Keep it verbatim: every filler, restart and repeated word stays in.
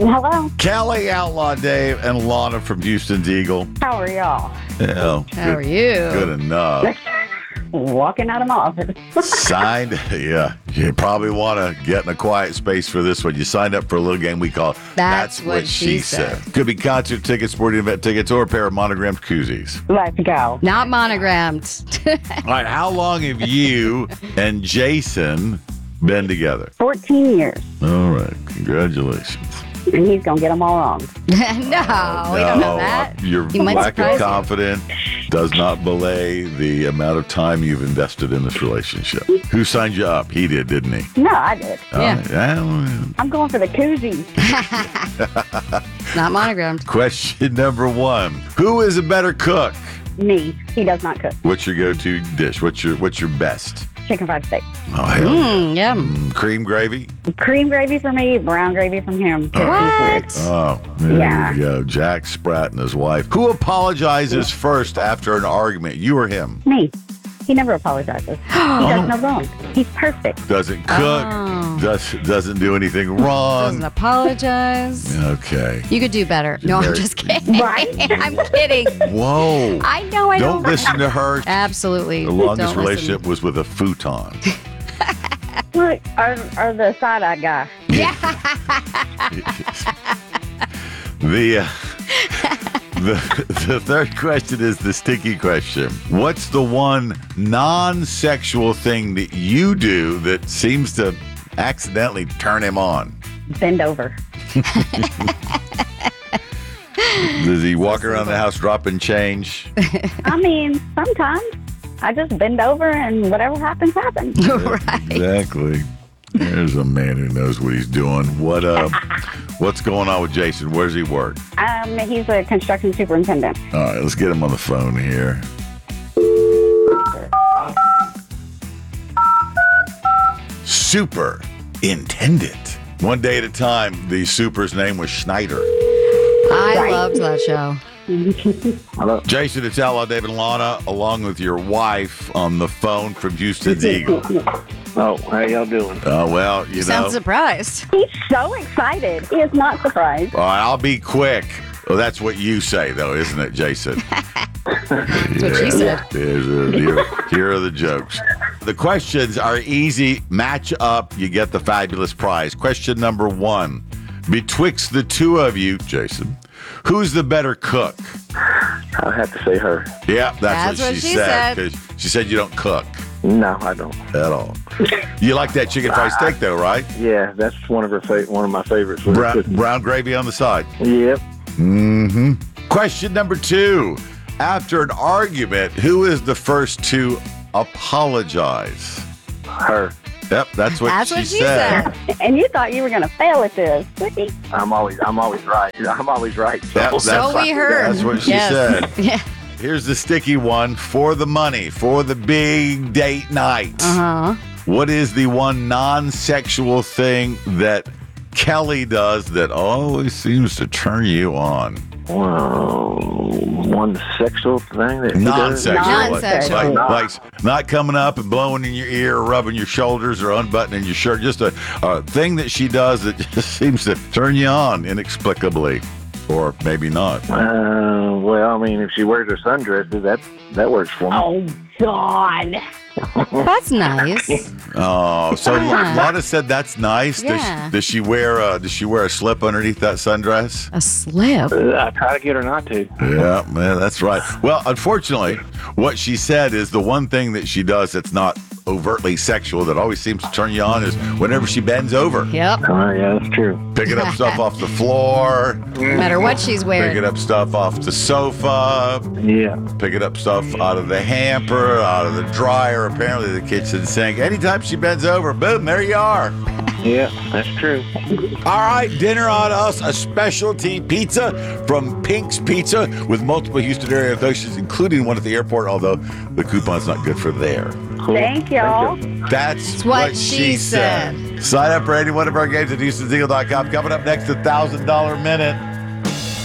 Hello. Kelly, Outlaw Dave, and Lana from Houston's Eagle. How are y'all? Yeah, How are you? Good enough. Walking out of my office. Signed, yeah. You probably want to get in a quiet space for this one. You signed up for a little game we call That's What She Said. Could be concert tickets, sporting event tickets, or a pair of monogrammed koozies. Let's go. Not monogrammed. All right, how long have you and Jason been together? fourteen years. All right, congratulations. And he's going to get them all wrong. no, we don't know that. Your He might lack of surprise you. confidence does not belay the amount of time you've invested in this relationship. Who signed you up? He did, didn't he? No, I did. Yeah. Uh, yeah. I'm going for the koozies. Not monogrammed. Question number one. Who is a better cook? Me. He does not cook. What's your go-to dish? What's your what's your best? Chicken fried steak. Oh, hell yeah. Mm, yeah. Mm, cream gravy? Cream gravy for me, brown gravy from him. What? Oh, there Yeah. you go. Jack Spratt and his wife. Who apologizes first after an argument? You or him? Me. He never apologizes. He does no wrong. He's perfect. Doesn't cook. Oh. Does, doesn't do anything wrong. Doesn't apologize. Okay. You could do better. No, I'm Very- just kidding. Right? I'm kidding. Whoa. I know I Don't don't. listen to her. Absolutely. The longest Don't relationship was with a futon. Look, or, or the side-eye guy. the, uh, the the third question is the sticky question. What's the one non-sexual thing that you do that seems to accidentally turn him on? Bend over. Does he walk around the house dropping change? I mean, sometimes I just bend over and whatever happens, happens. Right. Exactly. There's a man who knows what he's doing. What uh, what's going on with Jason? Where does he work? Um, he's a construction superintendent. All right, let's get him on the phone here. Superintendent. One day at a time, the super's name was Schneider. I Right. loved that show. Hello. Jason, it's Outlaw David and Lana, along with your wife on the phone from Houston's Eagle. Oh, how y'all doing? Oh, well, you know. Sound surprised. He's so excited. He is not surprised. All right, I'll be quick. Well, that's what you say, though, isn't it, Jason? That's what she said. There's a, here, here are the jokes. The questions are easy. Match up, you get the fabulous prize. Question number one. Betwixt the two of you, Jason, who's the better cook? I have to say her. Yeah, that's, That's what, what she, she said. said. 'Cause she said you don't cook No, I don't. at all. You like that chicken fried steak, though, right? Yeah, that's one of her fa- one of my favorites. Brown, brown gravy on the side. Yep. Mm-hmm. Question number two. After an argument, who is the first to apologize? Her. Yep, that's what, That's she, what she said. said. And you thought you were going to fail at this. Whoopee. I'm always I'm always right. I'm always right. So, Yep, So we heard. That's what she Yes. said. Yeah. Here's the sticky one for the money, for the big date night. Uh huh. What is the one non-sexual thing that Kelly does that always seems to turn you on? Whoa, one sexual thing that he does? Non-sexual. Non-sexual. Like, like, like not coming up and blowing in your ear or rubbing your shoulders or unbuttoning your shirt. Just a, a thing that she does that just seems to turn you on inexplicably. Or maybe not. Uh, well, I mean, if she wears her sundresses, that that works for me. Oh, God. That's nice. Oh, so Yeah. Lana said that's nice. Does, Yeah. does she wear a, does she wear a slip underneath that sundress? A slip. Uh, I try to get her not to. Yeah, man, that's right. Well, unfortunately, what she said is the one thing that she does that's not overtly sexual that always seems to turn you on is whenever she bends over, Yep. Oh, yeah, that's true. picking up stuff off the floor, No matter what she's wearing. picking up stuff off the sofa, Yeah. picking up stuff out of the hamper, out of the dryer, apparently the kitchen sink. Anytime she bends over, boom, there you are. Yeah, that's true. All right, dinner on us, a specialty pizza from Pink's Pizza with multiple Houston area locations, including one at the airport, although the coupon's not good for there. Cool. Thank y'all. That's what what, she she said. said. Sign up for any one of our games at Houston Eagle dot com. Coming up next, the one thousand dollar minute.